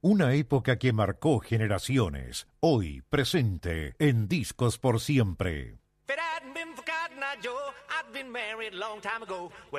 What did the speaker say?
Una época que marcó generaciones, hoy presente en Discos por Siempre.